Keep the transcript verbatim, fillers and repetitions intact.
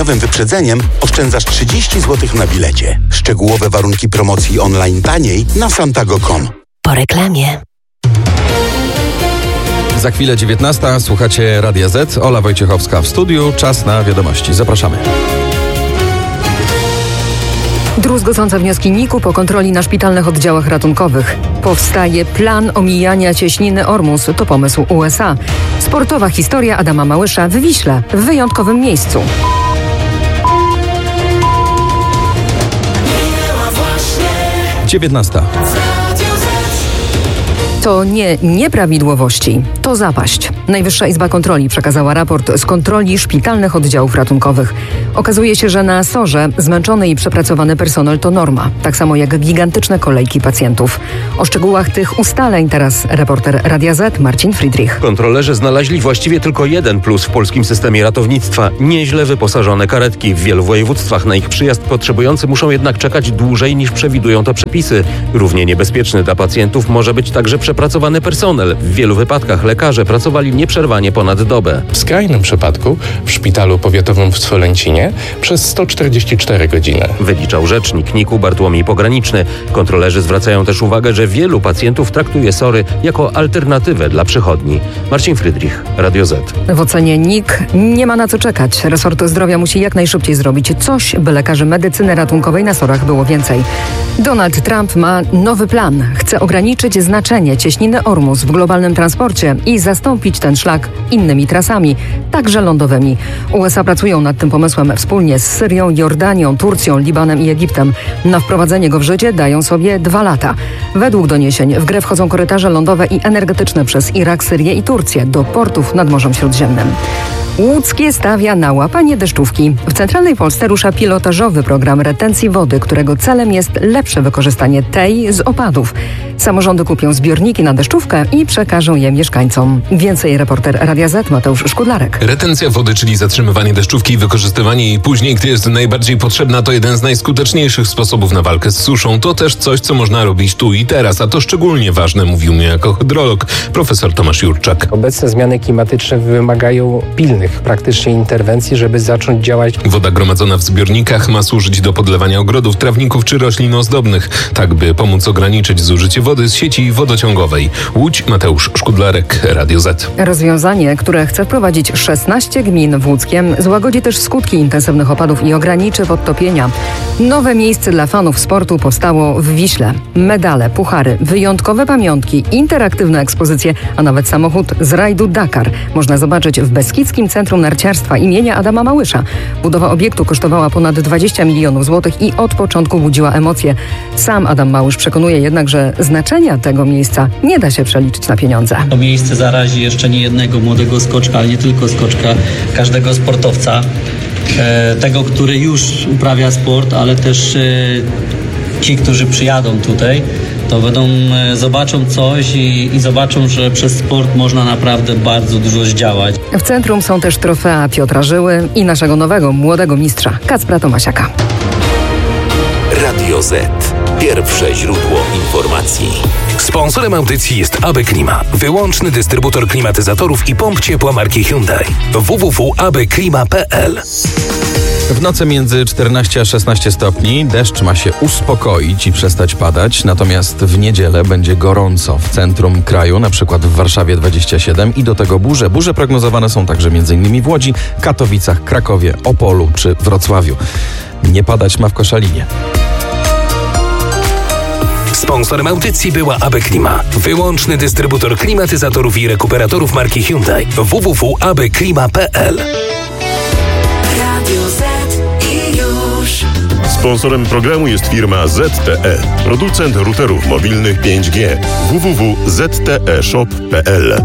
wyprzedzeniem oszczędzasz trzydzieści złotych na bilecie. Szczegółowe warunki promocji online taniej na santago kropka com. Po reklamie. Za chwilę dziewiętnasta, słuchacie Radia Z. Ola Wojciechowska w studiu. Czas na wiadomości. Zapraszamy. Druzgocące wnioski N I K-u po kontroli na szpitalnych oddziałach ratunkowych. Powstaje plan omijania cieśniny Ormus. To pomysł U S A. Sportowa historia Adama Małysza w Wiśle, w wyjątkowym miejscu. dziewiętnasta. To nie nieprawidłowości, to zapaść. Najwyższa Izba Kontroli przekazała raport z kontroli szpitalnych oddziałów ratunkowych. Okazuje się, że na SOR-ze zmęczony i przepracowany personel to norma, tak samo jak gigantyczne kolejki pacjentów. O szczegółach tych ustaleń teraz reporter Radia Z Marcin Friedrich. Kontrolerzy znaleźli właściwie tylko jeden plus w polskim systemie ratownictwa. Nieźle wyposażone karetki. W wielu województwach na ich przyjazd potrzebujący muszą jednak czekać dłużej niż przewidują to przepisy. Równie niebezpieczny dla pacjentów może być także przepracowany personel. W wielu wypadkach lekarze pracowali nieprzerwanie ponad dobę. W skrajnym przypadku w szpitalu powiatowym w Swolęcinie przez sto czterdzieści cztery godziny. Wyliczał rzecznik N I K-u Bartłomiej Pograniczny. Kontrolerzy zwracają też uwagę, że wielu pacjentów traktuje SOR-y jako alternatywę dla przychodni. Marcin Friedrich, Radio Z. W ocenie N I K nie ma na co czekać. Resort zdrowia musi jak najszybciej zrobić coś, by lekarzy medycyny ratunkowej na SOR-ach było więcej. Donald Trump ma nowy plan. Chce ograniczyć znaczenie cieśniny Ormus w globalnym transporcie i zastąpić ten szlak innymi trasami, także lądowymi. U S A pracują nad tym pomysłem wspólnie z Syrią, Jordanią, Turcją, Libanem i Egiptem. Na wprowadzenie go w życie dają sobie dwa lata. Według doniesień w grę wchodzą korytarze lądowe i energetyczne przez Irak, Syrię i Turcję do portów nad Morzem Śródziemnym. Łódzkie stawia na łapanie deszczówki. W centralnej Polsce rusza pilotażowy program retencji wody, którego celem jest lepsze wykorzystanie tej z opadów. Samorządy kupią zbiorniki na deszczówkę i przekażą je mieszkańcom. Więcej reporter Radia Z Mateusz Szkudlarek. Retencja wody, czyli zatrzymywanie deszczówki i wykorzystywanie jej później, gdy jest najbardziej potrzebna, to jeden z najskuteczniejszych sposobów na walkę z suszą. To też coś, co można robić tu i teraz, a to szczególnie ważne, mówił mi jako hydrolog profesor Tomasz Jurczak. Obecne zmiany klimatyczne wymagają pilnych praktycznie interwencji, żeby zacząć działać. Woda gromadzona w zbiornikach ma służyć do podlewania ogrodów, trawników czy roślin ozdobnych, tak by pomóc ograniczyć zużycie wody z sieci wodociągowej. Łódź, Mateusz Szkudlarek, Radio Z. Rozwiązanie, które chce wprowadzić szesnaście gmin w Łódzkiem, złagodzi też skutki intensywnych opadów i ograniczy podtopienia. Nowe miejsce dla fanów sportu powstało w Wiśle. Medale, puchary, wyjątkowe pamiątki, interaktywne ekspozycje, a nawet samochód z rajdu Dakar można zobaczyć w Beskidzkim Centrum Narciarstwa imienia Adama Małysza. Budowa obiektu kosztowała ponad dwadzieścia milionów złotych i od początku budziła emocje. Sam Adam Małysz przekonuje jednak, że znaczenia tego miejsca nie da się przeliczyć na pieniądze. To miejsce zarazi jeszcze nie jednego młodego skoczka, ale nie tylko skoczka, każdego sportowca, e, tego, który już uprawia sport, ale też e, ci, którzy przyjadą tutaj, to będą, e, zobaczą coś i, i zobaczą, że przez sport można naprawdę bardzo dużo zdziałać. W centrum są też trofea Piotra Żyły i naszego nowego, młodego mistrza Kacpra Tomasiaka. Radio Z. Pierwsze źródło informacji. Sponsorem audycji jest A B Klima. Wyłączny dystrybutor klimatyzatorów i pomp ciepła marki Hyundai. w w w kropka a b klima kropka p l. W nocy między czternaście a szesnaście stopni deszcz ma się uspokoić i przestać padać, natomiast w niedzielę będzie gorąco w centrum kraju, na przykład w Warszawie dwadzieścia siedem i do tego burze. Burze prognozowane są także m.in. w Łodzi, Katowicach, Krakowie, Opolu czy Wrocławiu. Nie padać ma w Koszalinie. Sponsorem audycji była A B Klima. Wyłączny dystrybutor klimatyzatorów i rekuperatorów marki Hyundai. w w w kropka a b klima kropka p l. Radio Z i już. Sponsorem programu jest firma Z T E, producent routerów mobilnych pięć G. w w w kropka z t e shop kropka p l.